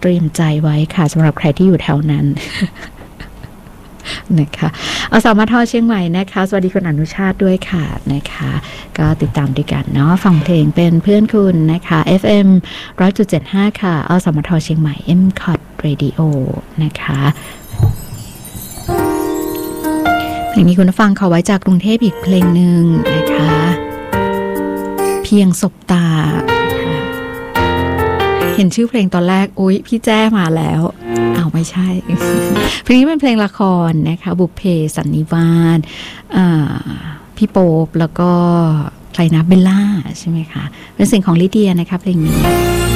เตรียมใจไว้ค่ะสำหรับใครที่อยู่แถวนั้น นะคะอสมทเชียงใหม่นะคะสวัสดีคุณอนุชาติด้วยค่ะนะคะก็ติดตามด้วยกันเนาะฟังเพลงเป็นเพื่อนคุณนะคะ FM 100.75 ค่ะอสมทเชียงใหม่ MCOT Radio นะคะเพลงนี้คุณฟังเขาไว้จากกรุงเทพอีกเพลงหนึ่งนะคะเพียงสบตาเห็นชื่อเพลงตอนแรกอุ๊ยพี่แจ้มาแล้วอ้าวไม่ใช่ เพลงนี้เป็นเพลงละครนะคะบุพเพสันนิวาสพี่โป๊ปแล้วก็ใครนะเบลล่าใช่ไหมคะเป็นเสียงของลิเดียนะคะเพลงนี้